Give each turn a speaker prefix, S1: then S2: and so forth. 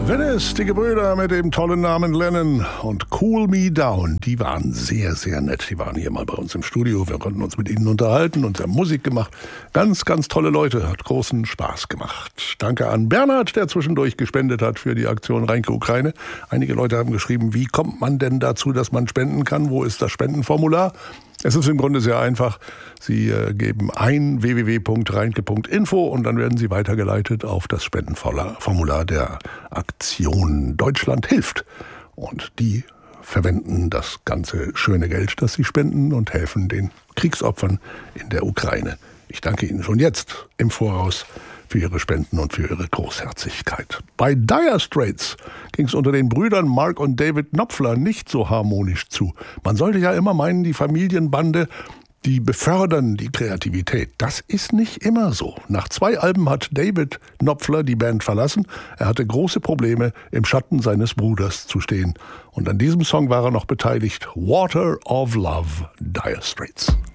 S1: Venice, die Gebrüder mit dem tollen Namen Lennon und Cool Me Down, die waren sehr, sehr nett. Die waren hier mal bei uns im Studio. Wir konnten uns mit ihnen unterhalten und haben Musik gemacht. Ganz, ganz tolle Leute. Hat großen Spaß gemacht. Danke an Bernhard, der zwischendurch gespendet hat für die Aktion Reinke Ukraine. Einige Leute haben geschrieben, wie kommt man denn dazu, dass man spenden kann? Wo ist das Spendenformular? Es ist im Grunde sehr einfach. Sie geben ein www.reinke.info und dann werden Sie weitergeleitet auf das Spendenformular der Aktion Deutschland hilft. Und die verwenden das ganze schöne Geld, das sie spenden, und helfen den Kriegsopfern in der Ukraine. Ich danke Ihnen schon jetzt im Voraus für Ihre Spenden und für Ihre Großherzigkeit. Bei Dire Straits ging es unter den Brüdern Mark und David Knopfler nicht so harmonisch zu. Man sollte ja immer meinen, die Familienbande, die befördern die Kreativität. Das ist nicht immer so. Nach 2 Alben hat David Knopfler die Band verlassen. Er hatte große Probleme, im Schatten seines Bruders zu stehen. Und an diesem Song war er noch beteiligt. Water of Love, Dire Straits.